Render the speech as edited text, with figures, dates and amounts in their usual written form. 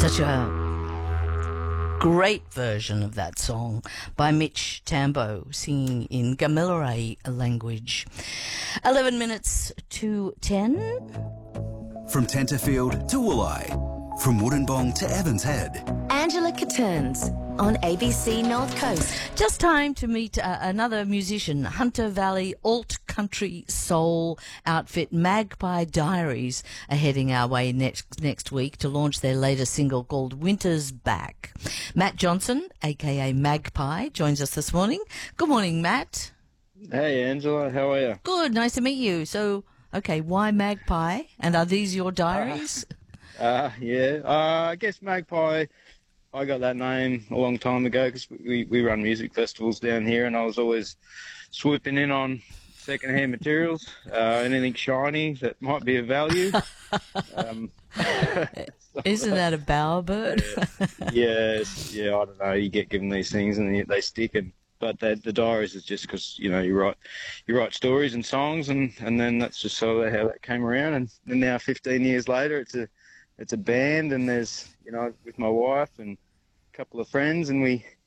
Such a great version of that song by Mitch Tambo singing in Gamilaroi language. 11 minutes to 10. From Tenterfield to Wooleye, from Wollongong to Evans Head. Angela Catterns on ABC North Coast. Just time to meet another musician. Hunter Valley alt country soul outfit Magpie Diaries are heading our way next week to launch their latest single called Winter's Back. Matt Johnson, aka Magpie, joins us this morning. Good morning, Matt. Hey, Angela, how are you? Good, nice to meet you. So, okay, why Magpie? And are these your diaries? I guess Magpie, I got that name a long time ago because we run music festivals down here, and I was always swooping in on second-hand materials, anything shiny that might be of value. Isn't that a bowerbird? Yes, I don't know. You get given these things and they stick. But the diaries is just because you write stories and songs, and then that's just sort of how that came around. And now 15 years later, it's a band, and there's with my wife and a couple of friends, and we